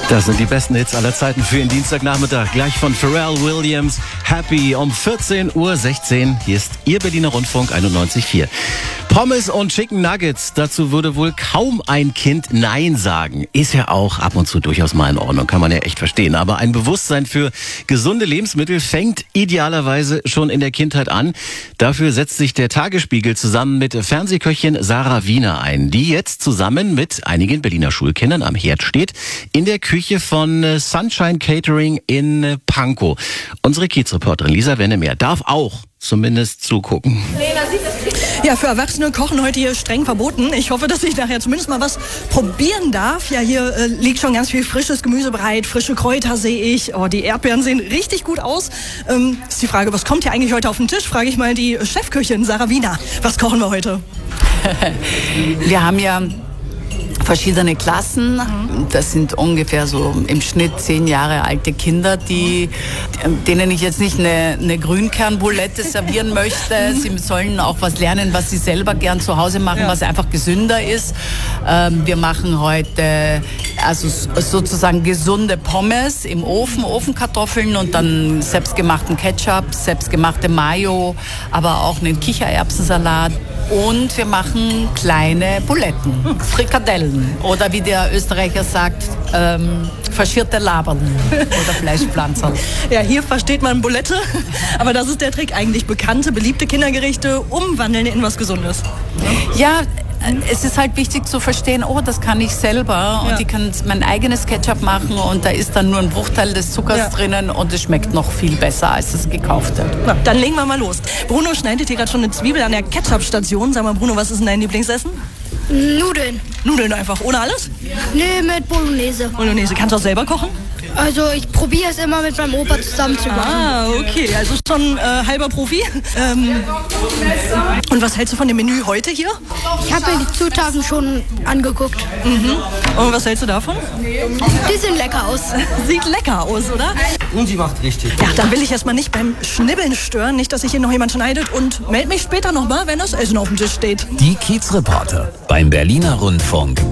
Das sind die besten Hits aller Zeiten für den Dienstagnachmittag. Gleich von Pharrell Williams, Happy um 14:16 Uhr. Hier ist Ihr Berliner Rundfunk 91.4. Pommes und Chicken Nuggets, dazu würde wohl kaum ein Kind Nein sagen. Ist ja auch ab und zu durchaus mal in Ordnung, kann man ja echt verstehen. Aber ein Bewusstsein für gesunde Lebensmittel fängt idealerweise schon in der Kindheit an. Dafür setzt sich der Tagesspiegel zusammen mit Fernsehköchin Sarah Wiener ein, die jetzt zusammen mit einigen Berliner Schulkindern am Herd steht, in der Küche von Sunshine Catering in Pankow. Unsere Kiezreporterin Lisa Wennemeer darf auch zumindest zugucken. Ja, für Erwachsene kochen heute hier streng verboten. Ich hoffe, dass ich nachher zumindest mal was probieren darf. Ja, hier liegt schon ganz viel frisches Gemüse bereit, frische Kräuter sehe ich. Oh, die Erdbeeren sehen richtig gut aus. Ist die Frage, was kommt hier eigentlich heute auf den Tisch? Frage ich mal die Chefköchin Sarah Wiener. Was kochen wir heute? Wir haben ja verschiedene Klassen. Das sind ungefähr so im Schnitt 10 Jahre alte Kinder, denen ich jetzt nicht eine Grünkernbulette servieren möchte. Sie sollen auch was lernen, was sie selber gern zu Hause machen, was einfach gesünder ist. Wir machen heute also sozusagen gesunde Pommes im Ofen, Ofenkartoffeln und dann selbstgemachten Ketchup, selbstgemachte Mayo, aber auch einen Kichererbsensalat. Und wir machen kleine Buletten, Frikadellen oder wie der Österreicher sagt, faschierte Laberl oder Fleischpflanzerl. Ja, hier versteht man Bulette, aber das ist der Trick, eigentlich bekannte, beliebte Kindergerichte umwandeln in was Gesundes. Ja, es ist halt wichtig zu verstehen, oh, das kann ich selber und ich kann mein eigenes Ketchup machen und da ist dann nur ein Bruchteil des Zuckers drinnen und es schmeckt noch viel besser als das gekaufte. Na, dann legen wir mal los. Bruno schneidet hier gerade schon eine Zwiebel an der Ketchup-Station. Sag mal, Bruno, was ist denn dein Lieblingsessen? Nudeln. Nudeln einfach, ohne alles? Nee, mit Bolognese. Bolognese. Kannst du auch selber kochen? Also ich probiere es immer mit meinem Opa zusammen zu machen. Ah, okay, also schon halber Profi. Und was hältst du von dem Menü heute hier? Ich habe mir die Zutaten schon angeguckt. Und was hältst du davon? Die sehen lecker aus. Sieht lecker aus, oder? Und sie macht richtig. Ja, dann will ich erstmal nicht beim Schnibbeln stören, nicht, dass sich hier noch jemand schneidet und melde mich später nochmal, wenn das Essen auf dem Tisch steht. Die Kiezreporter beim Berliner Rundfunk